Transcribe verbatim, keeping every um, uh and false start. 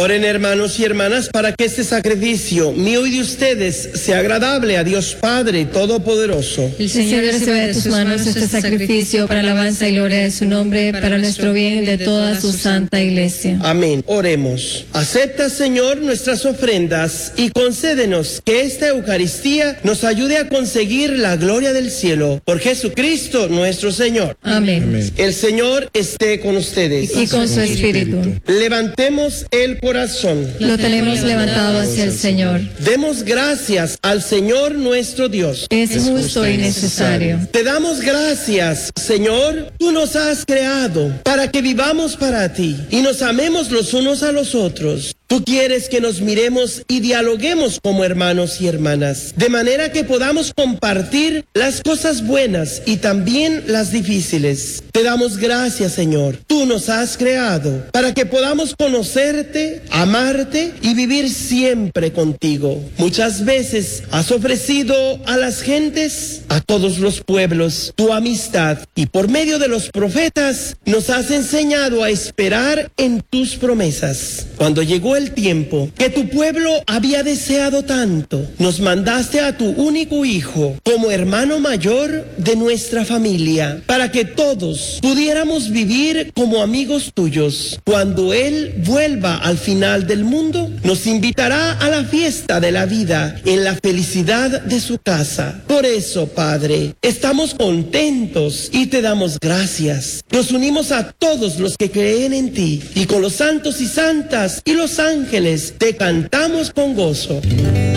Oren, hermanos y hermanas, para que este sacrificio mío y de ustedes sea agradable a Dios Padre Todopoderoso. El Señor reciba de tus manos este sacrificio para alabanza y gloria de su nombre, para nuestro bien y de toda su santa iglesia. Amén. Oremos. Acepta, Señor, nuestras ofrendas y concédenos que esta Eucaristía nos ayude a conseguir la gloria del cielo. Por Jesucristo nuestro Señor. Amén. Amén. El Señor esté con ustedes. Y con su espíritu. Levantemos el corazón. Lo tenemos levantado hacia el Señor. Demos gracias al Señor nuestro Dios. Es justo y necesario. Te damos gracias, Señor. Tú nos has creado para que vivamos para ti y nos amemos los unos a los otros. Tú quieres que nos miremos y dialoguemos como hermanos y hermanas, de manera que podamos compartir las cosas buenas y también las difíciles. Te damos gracias, Señor. Tú nos has creado para que podamos conocerte, amarte y vivir siempre contigo. Muchas veces has ofrecido a las gentes, a todos los pueblos, tu amistad, y por medio de los profetas nos has enseñado a esperar en tus promesas. Cuando llegó el el tiempo que tu pueblo había deseado tanto, nos mandaste a tu único hijo como hermano mayor de nuestra familia, para que todos pudiéramos vivir como amigos tuyos. Cuando él vuelva al final del mundo, nos invitará a la fiesta de la vida en la felicidad de su casa. Por eso, Padre, estamos contentos y te damos gracias. Nos unimos a todos los que creen en ti, y con los santos y santas y los ángeles te cantamos con gozo.